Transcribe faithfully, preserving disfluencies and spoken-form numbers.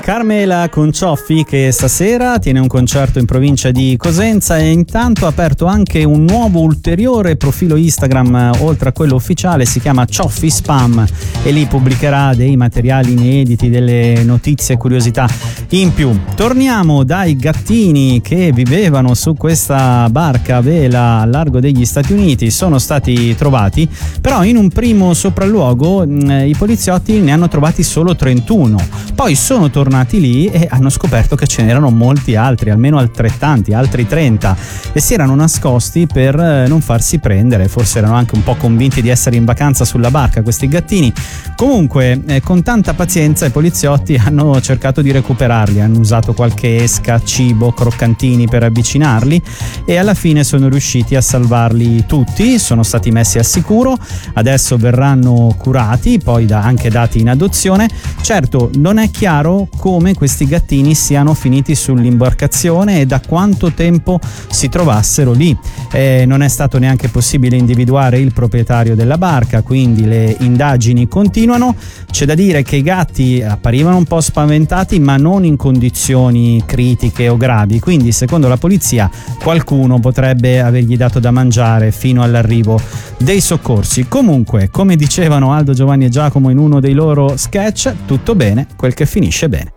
Carmela con Cioffi, che stasera tiene un concerto in provincia di Cosenza e intanto ha aperto anche un nuovo ulteriore profilo Instagram oltre a quello ufficiale, si chiama Cioffi Spam e lì pubblicherà dei materiali inediti, delle notizie e curiosità in più. Torniamo dai gattini che vivevano su questa barca a vela al largo degli Stati Uniti. Sono stati trovati, però in un primo sopralluogo mh, i poliziotti ne hanno trovati solo trentuno, poi sono tornati lì e hanno scoperto che ce n'erano molti altri, almeno altrettanti, altri trenta, e si erano nascosti per non farsi prendere. Forse erano anche un po' convinti di essere in vacanza sulla barca questi gattini. Comunque eh, con tanta pazienza i poliziotti hanno cercato di recuperarli, hanno usato qualche esca, cibo, croccantini per avvicinarli e alla fine sono riusciti a salvarli tutti, sono stati messi al sicuro, adesso verranno curati, poi da, anche dati in adozione. Certo, non è chiaro come questi gattini siano finiti sull'imbarcazione e da quanto tempo si trovassero lì. Eh, non è stato neanche possibile individuare il proprietario della barca, quindi le indagini continuano. C'è da dire che i gatti apparivano un po' spaventati, ma non in condizioni critiche o gravi, quindi secondo la polizia qualcuno potrebbe avergli dato da mangiare fino all'arrivo dei soccorsi. Comunque, come dicevano Aldo, Giovanni e Giacomo in uno dei loro sketch, tutto bene quel che finisce bene.